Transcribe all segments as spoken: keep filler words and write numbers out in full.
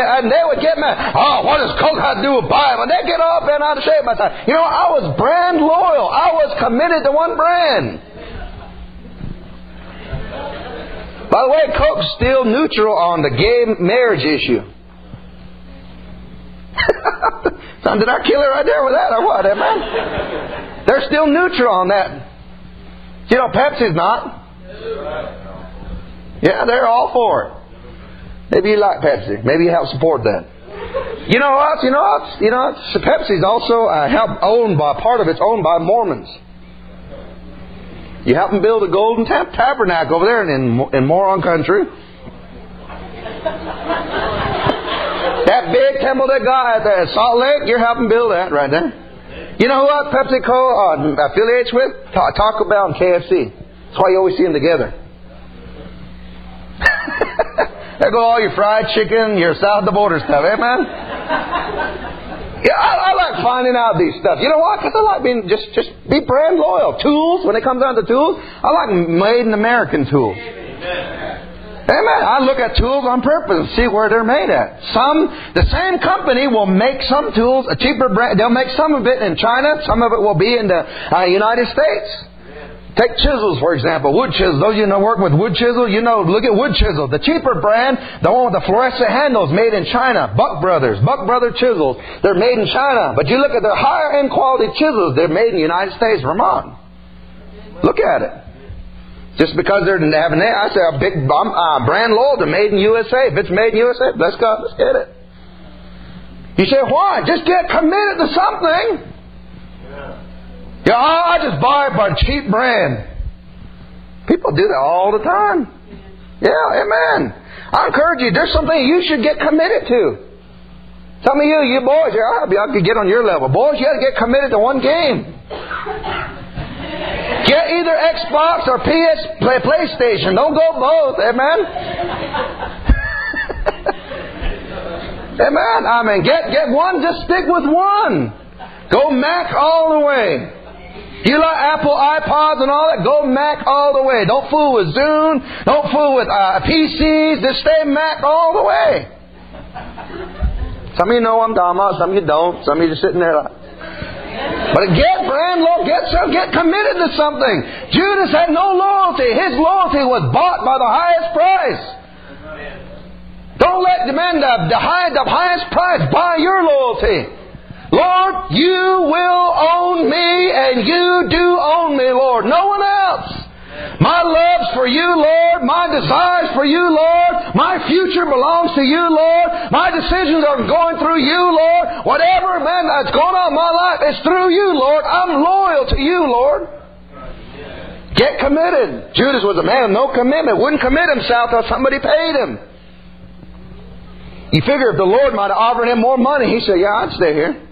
and they would get mad. Oh, what does Coke have to do with Bible? And they'd get all bent out of shape by the time. You know, I was brand loyal. I was committed to one brand. By the way, Coke's still neutral on the gay marriage issue. Son, did I kill it right there with that or what, man? They're still neutral on that. You know, Pepsi's not. Yeah, they're all for it. Maybe you like Pepsi. Maybe you help support that. You know what? You know what? You know what? So Pepsi's also uh, help owned by part of it's owned by Mormons. You help them build a golden tab- tabernacle over there in in Moron country. That big temple they got at the Salt Lake, you're helping build that right there. You know what PepsiCo uh, affiliates with? Taco Bell and K F C. That's why you always see them together. There go all your fried chicken, your south of the border stuff, eh, man? Yeah, I, I like finding out these stuff. You know what? Because I like being just just be brand loyal. Tools, when it comes down to tools, I like made in American tools. Amen. I look at tools on purpose and see where they're made at. Some, the same company will make some tools a cheaper brand. They'll make some of it in China. Some of it will be in the uh, United States. Take chisels, for example. Wood chisels. Those of you know work with wood chisel, you know, look at wood chisel. The cheaper brand, the one with the fluorescent handles, made in China. Buck Brothers. Buck Brother chisels. They're made in China. But you look at their higher end quality chisels, they're made in the United States, Vermont. Look at it. Just because they're having that, I say a big uh, brand loyal to made in U S A. If it's made in U S A, let's go, let's get it. You say, why? Just get committed to something. Yeah, I just buy it by cheap brand. People do that all the time. Yeah, amen. I encourage you, there's something you should get committed to. Some of you, you boys, yeah, I could get on your level. Boys, you got to get committed to one game. Get either Xbox or P S Play, PlayStation. Don't go both. Amen. Amen. I mean, get get one. Just stick with one. Go Mac all the way. You like Apple iPods and all that? Go Mac all the way. Don't fool with Zune. Don't fool with uh, P Cs. Just stay Mac all the way. Some of you know I'm talking about. Some of you don't. Some of you just sitting there like. But get brand loyal, get some, get committed to something. Judas had no loyalty. His loyalty was bought by the highest price. Don't let the man the, the, high, the highest price buy your loyalty. Lord, you will own me, and you do own me, Lord. No one else. My love's for you, Lord. My desires for you, Lord. My future belongs to you, Lord. My decisions are going through you, Lord. Whatever, man, that's going on in my life is through you, Lord. I'm loyal to you, Lord. Get committed. Judas was a man of no commitment. Wouldn't commit himself until somebody paid him. You figure if the Lord might have offered him more money, he said, yeah, I'd stay here.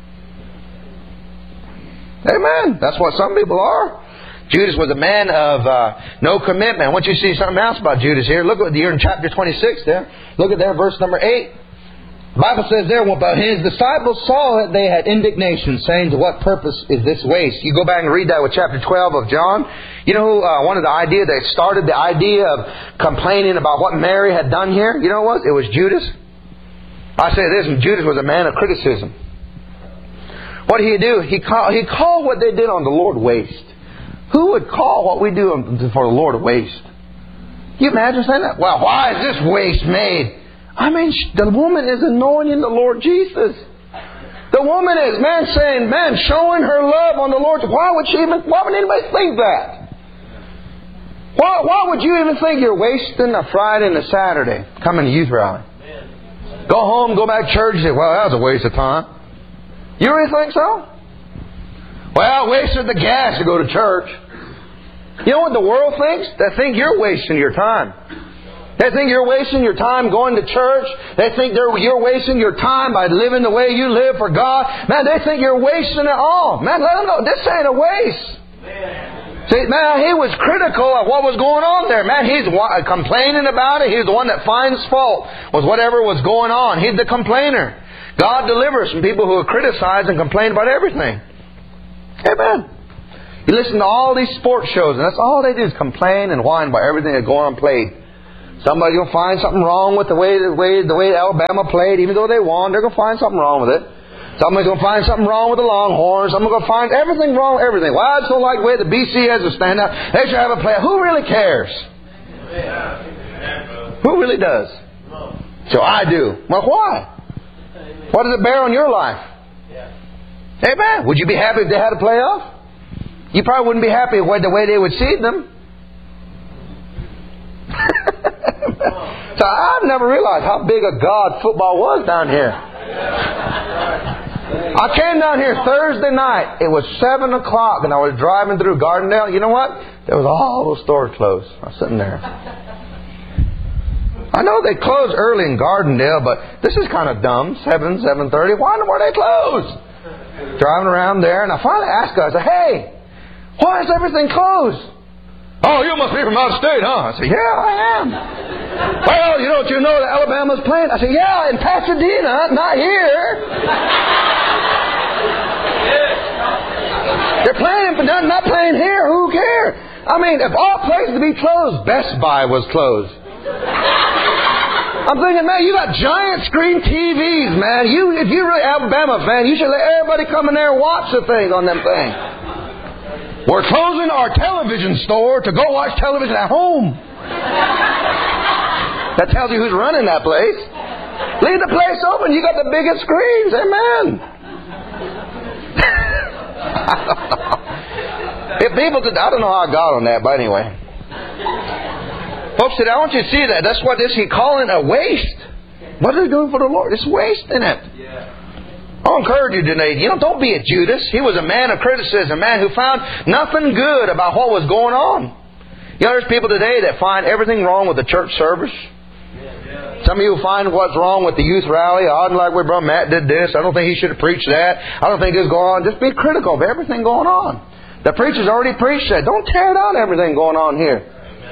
Amen. That's what some people are. Judas was a man of uh, no commitment. I want you to see something else about Judas here. Look at you're in chapter twenty-six there. Look at there, verse number eight. The Bible says there, well, but his disciples saw that they had indignation, saying, to what purpose is this waste? You go back and read that with chapter twelve of John. You know, uh, one of the idea that started the idea of complaining about what Mary had done here, you know what? It was Judas. I say this, Judas was a man of criticism. What did he do? He called, he called what they did on the Lord waste. Who would call what we do for the Lord a waste? Can you imagine saying that? Well, why is this waste made? I mean, the woman is anointing the Lord Jesus. The woman is, man, saying, man, showing her love on the Lord. Why would she even, why would anybody think that? Why, why would you even think you're wasting a Friday and a Saturday coming to youth rally? Go home, go back to church and say, well, that was a waste of time. You really think so? Well, I wasted the gas to go to church. You know what the world thinks? They think you're wasting your time. They think you're wasting your time going to church. They think they're, you're wasting your time by living the way you live for God. Man, they think you're wasting it all. Man, let them know this ain't a waste. See, man, he was critical of what was going on there. Man, he's complaining about it. He's the one that finds fault with whatever was going on. He's the complainer. God delivers from people who criticize and complain about everything. Amen. You listen to all these sports shows, and that's all they do is complain and whine about everything that's going on played. Somebody's going to find something wrong with the way the way the way Alabama played. Even though they won, they're going to find something wrong with it. Somebody's going to find something wrong with the Longhorns. Somebody's going to find everything wrong with everything. Well, I just don't like the way the B C has to stand out. They should have a player. Who really cares? Who really does? So I do. Well, why? What does it bear on your life? Amen. Would you be happy if they had a playoff? You probably wouldn't be happy with the way they would seed them. So I've never realized how big a God football was down here. I came down here Thursday night. It was seven o'clock and I was driving through Gardendale. You know what? There was all those stores closed. I was sitting there. I know they closed early in Gardendale, but this is kind of dumb. seven, seven thirty. Why were they closed? Driving around there, and I finally asked guys, I said, hey, why is everything closed? Oh, you must be from out of state, huh? I said, yeah, I am. Well, you don't you know that Alabama's playing? I said, yeah, in Pasadena, not here. They're playing, but not, not playing here. Who cares? I mean, if all places to be closed, Best Buy was closed. I'm thinking, man, you got giant screen T Vs, man. You, if you're really Alabama fan, you should let everybody come in there and watch the things on them things. We're closing our television store to go watch television at home. That tells you who's running that place. Leave the place open. You got the biggest screens. Amen. If people did, I don't know how I got on that, but anyway. Folks, I want you to see that. That's what this he's calling a waste. What are they doing for the Lord? It's wasting it. I'll encourage you today. You know, don't be a Judas. He was a man of criticism, a man who found nothing good about what was going on. You know, there's people today that find everything wrong with the church service. Some of you find what's wrong with the youth rally. I don't like where Brother Matt did this. I don't think he should have preached that. I don't think this is going on. Just be critical of everything going on. The preacher's already preached that. Don't tear down everything going on here.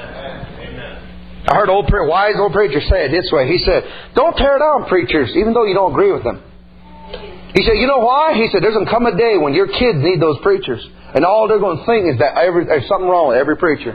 I heard old wise old preacher say it this way. He said, don't tear down preachers, even though you don't agree with them. He said, you know why? He said, there's going to come a day when your kids need those preachers. And all they're going to think is that every, there's something wrong with every preacher.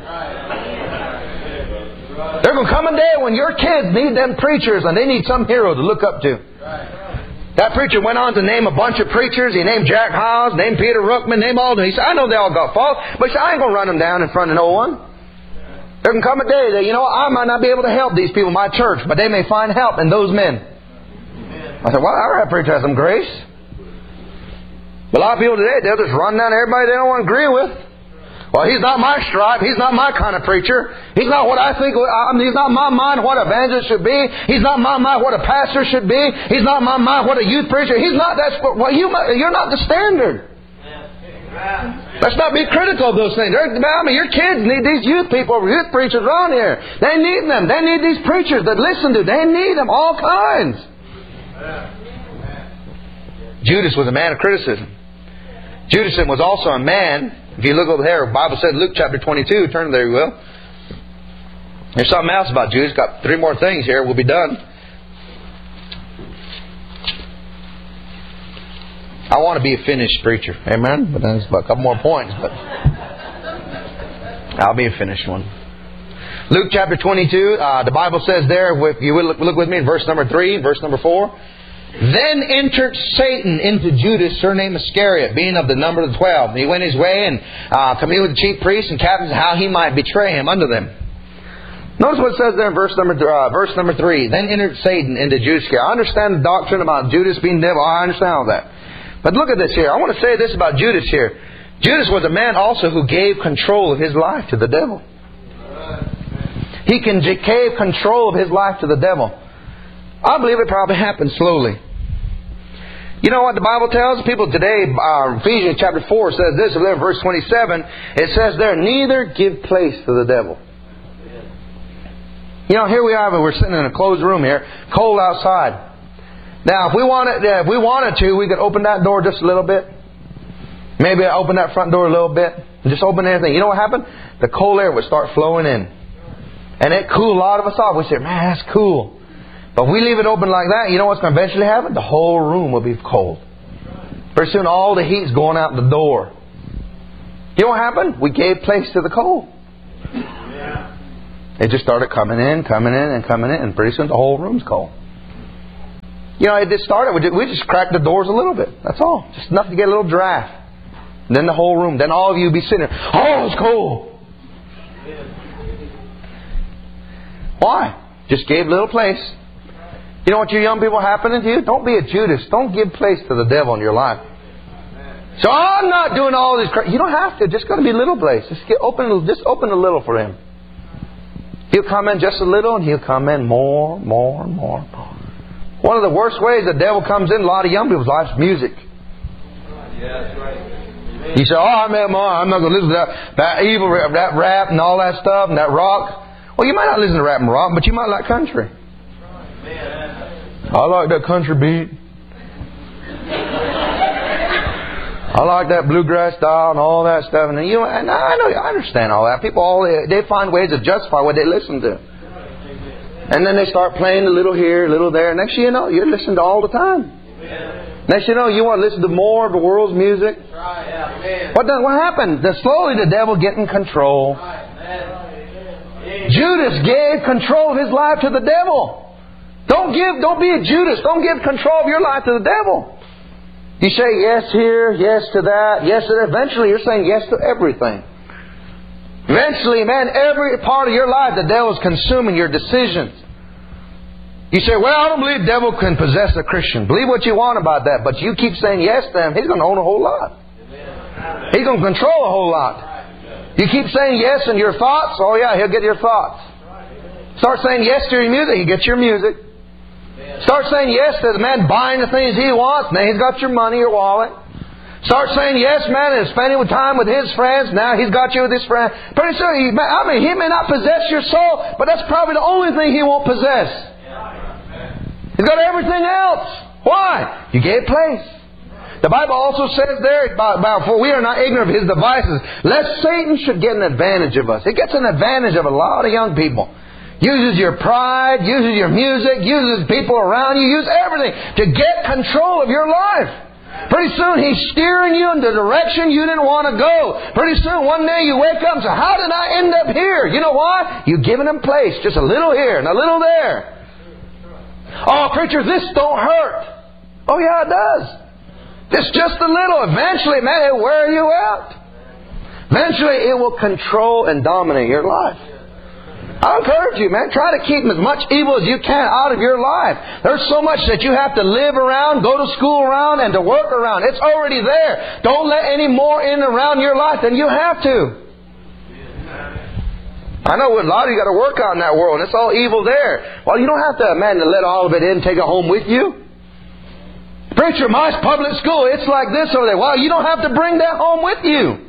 There's going to come a day when your kids need them preachers and they need some hero to look up to. That preacher went on to name a bunch of preachers. He named Jack Howes, named Peter Ruckman, named all of them. He said, I know they all got faults, but he said, I ain't going to run them down in front of no one. There can come a day that, you know, I might not be able to help these people in my church, but they may find help in those men. I said, well, our preacher has some grace. But a lot of people today, they'll just run down everybody they don't want to agree with. Well, he's not my stripe. He's not my kind of preacher. He's not what I think. I mean, he's not my mind what an evangelist should be. He's not my mind what a pastor should be. He's not my mind what a youth preacher. He's not. That's what you. You're not the standard. Let's not be critical of those things. They're, I mean, your kids need these youth people, youth preachers around here. They need them. They need these preachers that listen to. They need them, all kinds. Judas was a man of criticism. Judas was also a man. If you look over there, the Bible said, Luke chapter twenty-two, turn there you will. There's something else about Judas. Got three more things here. We'll be done. I want to be a finished preacher. Amen? But then there's a couple more points. But I'll be a finished one. Luke chapter twenty-two, uh, the Bible says there, if you will look, look with me in verse number three, verse number four. Then entered Satan into Judas, surnamed Iscariot, being of the number of the twelve. And he went his way and uh, communed with the chief priests and captains how he might betray him unto them. Notice what it says there in verse number uh, verse number three. Then entered Satan into Judas. I understand the doctrine about Judas being devil. I understand all that. But look at this here. I want to say this about Judas here. Judas was a man also who gave control of his life to the devil. He can gave control of his life to the devil. I believe it probably happened slowly. You know what the Bible tells people today? Uh, Ephesians chapter four says this, verse twenty-seven. It says there, neither give place to the devil. You know, here we are, we're sitting in a closed room here, cold outside. Now, if we wanted, if we wanted to, we could open that door just a little bit. Maybe open that front door a little bit. Just open everything. You know what happened? The cold air would start flowing in. And it cooled a lot of us off. We say, man, that's cool. But if we leave it open like that, you know what's going to eventually happen? The whole room will be cold. Pretty soon all the heat's going out the door. You know what happened? We gave place to the cold. It just started coming in, coming in, and coming in. And pretty soon the whole room's cold. You know, it just started. We just, we just cracked the doors a little bit. That's all. Just enough to get a little draft. And then the whole room. Then all of you would be sitting there. Oh, it's cold. Why? Just gave little place. You know what you young people happening to you? Don't be a Judas. Don't give place to the devil in your life. So I'm not doing all this crap. You don't have to. Just got to be a little place. Just get open. Just open a little for Him. He'll come in just a little, and He'll come in more, more, more, more. One of the worst ways the devil comes in a lot of young people's lives is music. Yeah, that's right. You say, "Oh, I'm I'm not going to listen to that, that evil, that rap and all that stuff and that rock." Well, you might not listen to rap and rock, but you might like country. I like that country beat. I like that bluegrass style and all that stuff. And you know, and I know, I understand all that. People, all they, they find ways to justify what they listen to. And then they start playing a little here, a little there. Next thing you know, you're listening to all the time. Next thing you know, you want to listen to more of the world's music. What done, what happened? The, slowly the devil get in control. Judas gave control of his life to the devil. Don't give, don't be a Judas. Don't give control of your life to the devil. You say yes here, yes to that, yes to that. Eventually you're saying yes to everything. Eventually, man, every part of your life the devil is consuming your decisions. You say, well, I don't believe the devil can possess a Christian. Believe what you want about that, but you keep saying yes to him, he's going to own a whole lot. He's going to control a whole lot. You keep saying yes in your thoughts, oh yeah, he'll get your thoughts. Start saying yes to your music, he gets your music. Start saying yes to the man buying the things he wants, now he's got your money, your wallet. Start saying yes, man, and spending time with his friends, now he's got you with his friends. Pretty soon, he, I mean, he may not possess your soul, but that's probably the only thing he won't possess. He's got everything else. Why? You gave place. The Bible also says there, about, about, for we are not ignorant of his devices, lest Satan should get an advantage of us. He gets an advantage of a lot of young people. Uses your pride, uses your music, uses people around you, uses everything to get control of your life. Pretty soon he's steering you in the direction you didn't want to go. Pretty soon one day you wake up and say, how did I end up here? You know why? You've given him place. Just a little here and a little there. Oh, preacher, this don't hurt. Oh, yeah, it does. It's just a little. Eventually, man, it'll wear you out. Eventually, it will control and dominate your life. I encourage you, man, try to keep as much evil as you can out of your life. There's so much that you have to live around, go to school around, and to work around. It's already there. Don't let any more in around your life than you have to. I know a lot of you got to work out in that world, and it's all evil there. Well, you don't have to, man, to let all of it in, take it home with you. Preacher, my public school, it's like this over there. Well, you don't have to bring that home with you.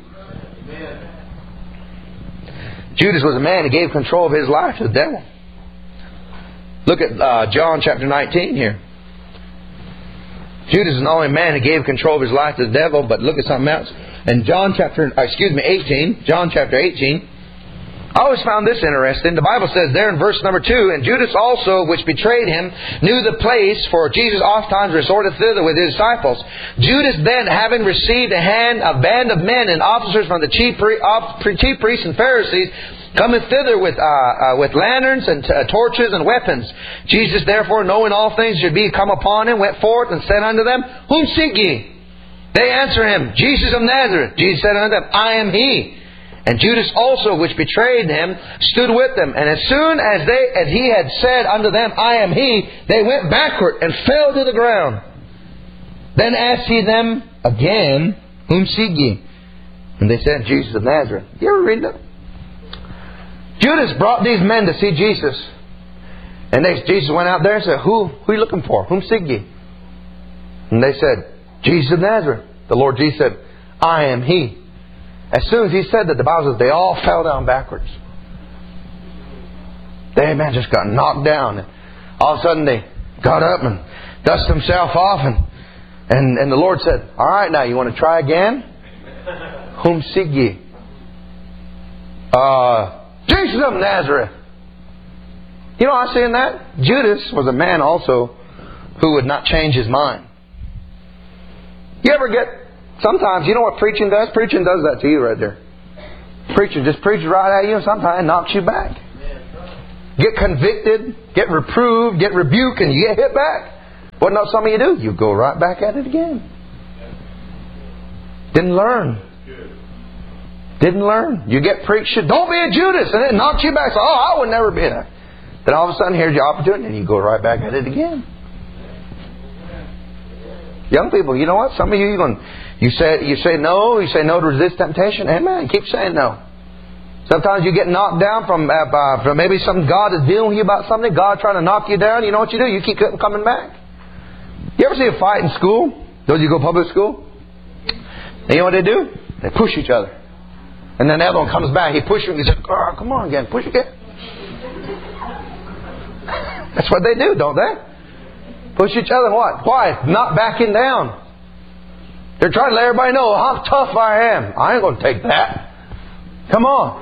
Judas was a man who gave control of his life to the devil. Look at uh, John chapter nineteen here. Judas is not only a man who gave control of his life to the devil, but look at something else. In John chapter, excuse me, eighteen, John chapter eighteen, I always found this interesting. The Bible says there in verse number two, and Judas also, which betrayed him, knew the place, for Jesus oftentimes resorted thither with his disciples. Judas then, having received a hand, a band of men and officers from the chief, pri- uh, chief priests and Pharisees, cometh thither with uh, uh, with lanterns and uh, torches and weapons. Jesus therefore, knowing all things should be come upon him, went forth and said unto them, Whom seek ye? They answer him, Jesus of Nazareth. Jesus said unto them, I am he. And Judas also, which betrayed him, stood with them. And as soon as they, as he had said unto them, I am he, they went backward and fell to the ground. Then asked he them again, Whom seek ye? And they said, Jesus of Nazareth. You ever read that? Judas brought these men to see Jesus. And they, Jesus went out there and said, Who, who are you looking for? Whom seek ye? And they said, Jesus of Nazareth. The Lord Jesus said, I am he. As soon as he said that, the Bible says they all fell down backwards. They, man, just got knocked down. And all of a sudden they got up and dusted themselves off. And, and, and the Lord said, All right, now you want to try again? Whom seek ye? Uh, Jesus of Nazareth. You know, I see in that, Judas was a man also who would not change his mind. You ever get... Sometimes, you know what preaching does? Preaching does that to you right there. Preaching just preaches right at you and sometimes knocks you back. get convicted, get reproved, get rebuked, and you get hit back. What not some of you do? You go right back at it again. Didn't learn. Didn't learn. You get preached, don't be a Judas, and it knocks you back. So, oh, I would never be that. Then all of a sudden, here's your opportunity, and you go right back at it again. Young people, you know what? Some of you, you're going, you say, you say no, you say no to resist temptation. Amen. Keep saying no. Sometimes you get knocked down from, uh, from maybe some God is dealing with you about something. God trying to knock you down. You know what you do? You keep coming back. You ever see a fight in school? Those of you go public school? And you know what they do? They push each other. And then the other one comes back. He pushes you and he says, oh, come on again. Push again. That's what they do, don't they? Push each other. What? Why? Not backing down. They're trying to let everybody know how tough I am. I ain't going to take that. Come on.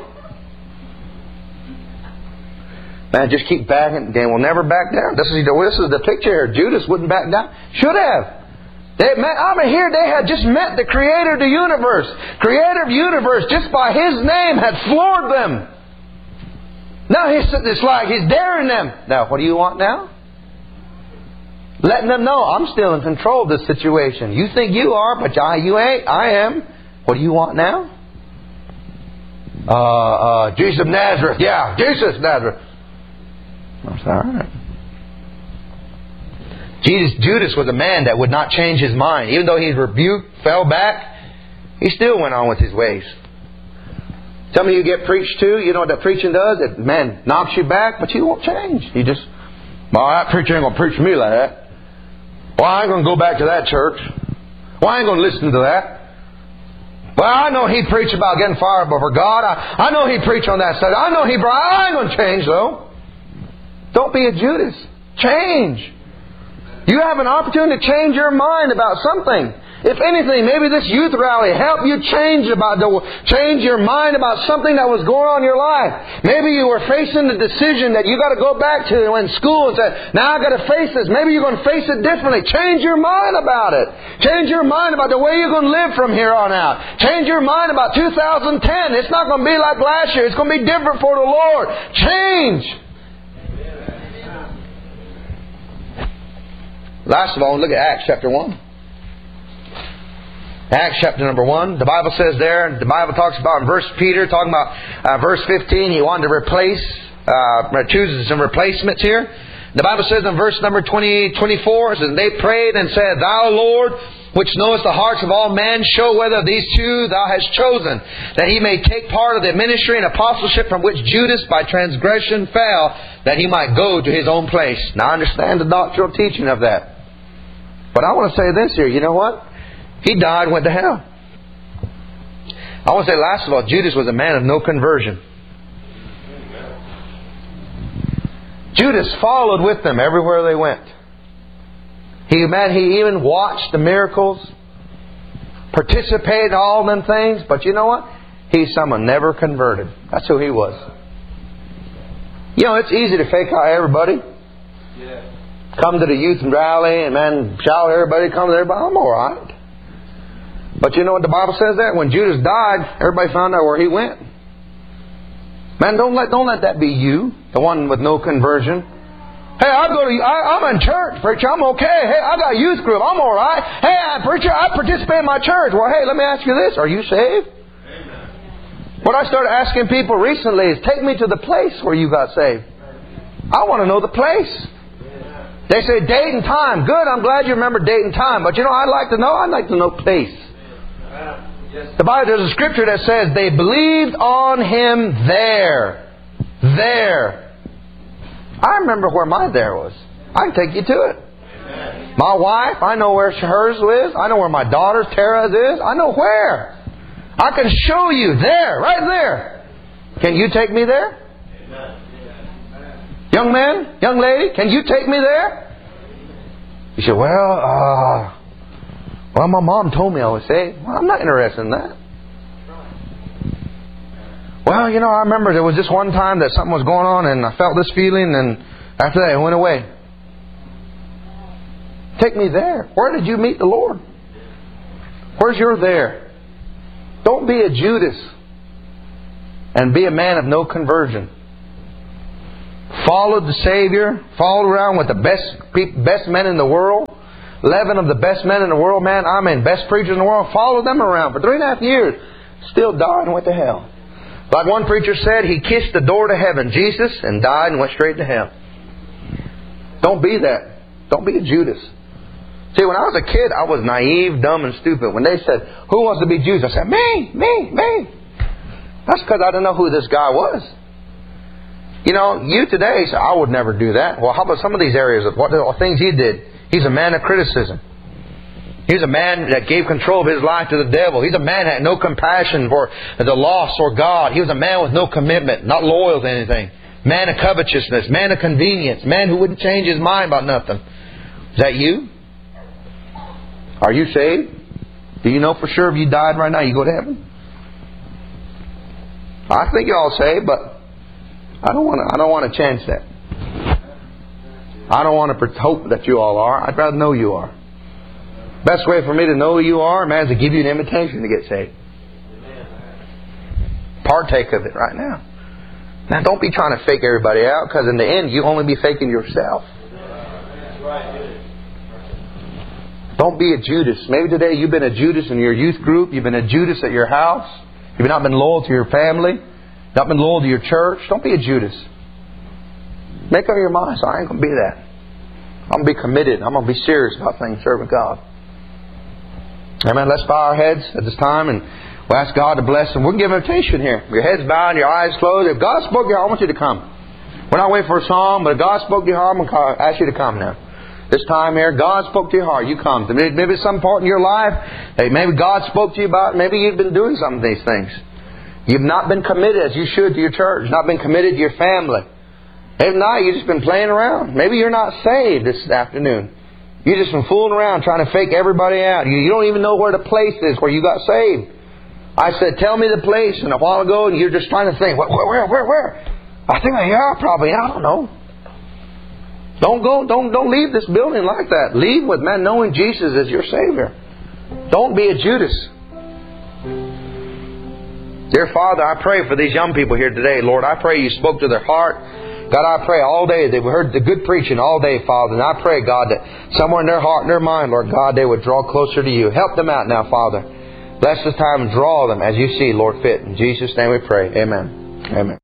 Man, just keep backing. They will never back down. This is, this is the picture here. Judas wouldn't back down. Should have. They met, I mean, here they had just met the Creator of the universe. Creator of the universe, just by His name, had floored them. Now he's it's like He's daring them. Now, what do you want now? Letting them know, I'm still in control of this situation. You think you are, but I, you ain't. I am. What do you want now? Uh, uh, Jesus of Nazareth. Yeah, Jesus of Nazareth. I said, all right. Jesus, Judas was a man that would not change his mind. Even though he rebuked, fell back, he still went on with his ways. Some of you get preached to. You know what that preaching does? It, man, knocks you back, but you won't change. You just, well, that preacher ain't going to preach to me like that. Well, I ain't going to go back to that church. Well, I ain't going to listen to that. Well, I know he preached about getting fired for God. I, I know he preached on that side. I know he brought... I ain't going to change, though. Don't be a Judas. Change. You have an opportunity to change your mind about something. If anything, maybe this youth rally helped you change about the, change your mind about something that was going on in your life. Maybe you were facing the decision that you got to go back to in school and say, now I got to face this. Maybe you're going to face it differently. Change your mind about it. Change your mind about the way you're going to live from here on out. Change your mind about two thousand ten. It's not going to be like last year. It's going to be different for the Lord. Change. Last of all, look at Acts chapter one. Acts chapter number one. The Bible says there, the Bible talks about in verse Peter, talking about uh, verse fifteen, he wanted to replace, uh, chooses some replacements here. The Bible says in verse number twenty, twenty-four, it says, they prayed and said, Thou, Lord, which knowest the hearts of all men, show whether of these two Thou hast chosen, that he may take part of the ministry and apostleship from which Judas by transgression fell, that he might go to his own place. Now I understand the doctrinal teaching of that. But I want to say this here, you know what? He died and went to hell. I want to say last of all, Judas was a man of no conversion. Judas followed with them everywhere they went. He, man, he even watched the miracles, participated in all them things. But you know what? He's someone never converted. That's who he was. You know, it's easy to fake out everybody. Yeah. Come to the youth rally and man, shout at everybody, come to everybody. I'm all right. But you know what the Bible says there? When Judas died, everybody found out where he went. Man, don't let don't let that be you, the one with no conversion. Hey, I go to I, I'm in church, preacher. I'm okay. Hey, I got a youth group. I'm all right. Hey, I, preacher, I participate in my church. Well, hey, let me ask you this: are you saved? Amen. What I started asking people recently is, take me to the place where you got saved. I want to know the place. They say date and time. Good. I'm glad you remember date and time. But you know, I'd like to know. I'd like to know place. The Bible, there's a scripture that says they believed on Him there. There. I remember where my there was. I can take you to it. Amen. My wife, I know where hers is. I know where my daughter's, Tara's is. I know where. I can show you there, right there. Can you take me there? Amen. Young man, young lady, can you take me there? You say, well, uh... Well, my mom told me I was saved. Well, I'm not interested in that. Well, you know, I remember there was this one time that something was going on and I felt this feeling, and after that it went away. Take me there. Where did you meet the Lord? Where's your there? Don't be a Judas and be a man of no conversion. followed the Savior, followed around with the best best men in the world, eleven of the best men in the world, man, I mean, best preachers in the world, followed them around for three and a half years, still died and went to hell. Like one preacher said, he kissed the door to heaven, Jesus, and died and went straight to hell. Don't be that. Don't be a Judas. See, when I was a kid, I was naive, dumb, and stupid. When they said, who wants to be Judas? I said, me, me, me. That's because I didn't know who this guy was. You know, you today say, I would never do that. Well, how about some of these areas of what the things he did? He's a man of criticism. He's a man that gave control of his life to the devil. He's a man that had no compassion for the lost or God. He was a man with no commitment, not loyal to anything. Man of covetousness, man of convenience, man who wouldn't change his mind about nothing. Is that you? Are you saved? Do you know for sure if you died right now, you go to heaven? I think you're all saved, but I don't want to. I don't want to chance that. I don't want to hope that you all are. I'd rather know you are. Best way for me to know who you are, man, is to give you an invitation to get saved. Partake of it right now. Now, don't be trying to fake everybody out, because in the end, you only be faking yourself. Don't be a Judas. Maybe today you've been a Judas in your youth group. You've been a Judas at your house. You've not been loyal to your family. Not been loyal to your church. Don't be a Judas. Make up your mind. So I ain't going to be that. I'm going to be committed. I'm going to be serious about things serving God. Amen. Let's bow our heads at this time and we'll ask God to bless them. We can give an invitation here. Your head's bowed, your eyes closed. If God spoke to you, I want you to come. We're not waiting for a song, but if God spoke to your heart, I'm going to ask you to come now. This time here, God spoke to your heart. You come. Maybe some part in your life, hey, maybe God spoke to you about, maybe you've been doing some of these things. You've not been committed as you should to your church. Not been committed to your family. If not, you've just been playing around. Maybe you're not saved this afternoon. You've just been fooling around trying to fake everybody out. You, you don't even know where the place is where you got saved. I said, tell me the place. And a while ago, and you're just trying to think, where, where, where, where? I think, yeah, probably. I don't know. Don't go, don't, don't leave this building like that. Leave with, man, knowing Jesus as your Savior. Don't be a Judas. Dear Father, I pray for these young people here today, Lord. I pray you spoke to their heart. God, I pray all day they've heard the good preaching all day, Father. And I pray, God, that somewhere in their heart and their mind, Lord God, they would draw closer to you. Help them out now, Father. Bless this time and draw them as you see, Lord, fit. In Jesus' name we pray. Amen. Amen.